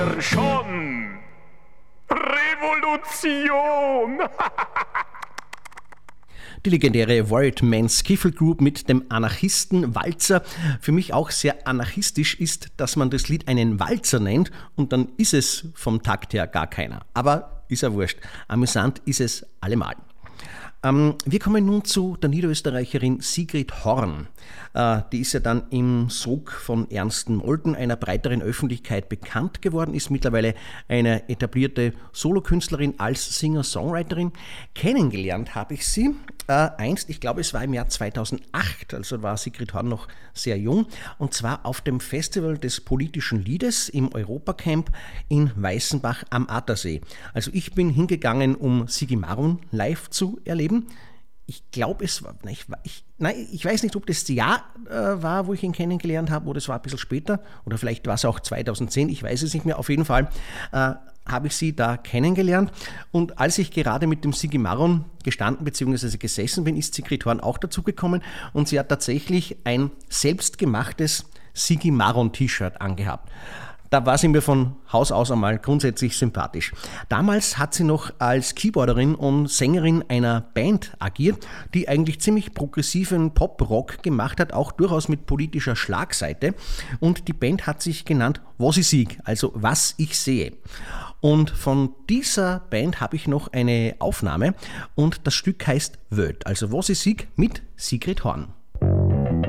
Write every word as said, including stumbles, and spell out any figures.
Schon. Revolution. Die legendäre Worried Man Skiffle Group mit dem Anarchisten Walzer. Für mich auch sehr anarchistisch ist, dass man das Lied einen Walzer nennt und dann ist es vom Takt her gar keiner. Aber ist ja wurscht. Amüsant ist es allemal. Ähm, wir kommen nun zu der Niederösterreicherin Sigrid Horn. Äh, die ist ja dann im Sog von Ernst Molden einer breiteren Öffentlichkeit bekannt geworden, ist mittlerweile eine etablierte Solokünstlerin als Singer-Songwriterin. Kennengelernt habe ich sie äh, einst, ich glaube es war im Jahr zweitausendacht, also war Sigrid Horn noch sehr jung, und zwar auf dem Festival des politischen Liedes im Europacamp in Weißenbach am Attersee. Also ich bin hingegangen, um Sigi Marron live zu erleben. Ich glaube, es war, nein ich, ich, nein, ich weiß nicht, ob das das Jahr äh, war, wo ich ihn kennengelernt habe, oder es war ein bisschen später, oder vielleicht war es auch zweitausendzehn, ich weiß es nicht mehr. Auf jeden Fall äh, habe ich sie da kennengelernt. Und als ich gerade mit dem Sigi Marron gestanden bzw. gesessen bin, ist Sigrid Horn auch dazugekommen und sie hat tatsächlich ein selbstgemachtes Sigi Marron T-Shirt angehabt. Da war sie mir von Haus aus einmal grundsätzlich sympathisch. Damals hat sie noch als Keyboarderin und Sängerin einer Band agiert, die eigentlich ziemlich progressiven Pop-Rock gemacht hat, auch durchaus mit politischer Schlagseite. Und die Band hat sich genannt Was ich sieg, also Was ich sehe. Und von dieser Band habe ich noch eine Aufnahme und das Stück heißt Wöd, also Was ich sieg mit Sigrid Horn.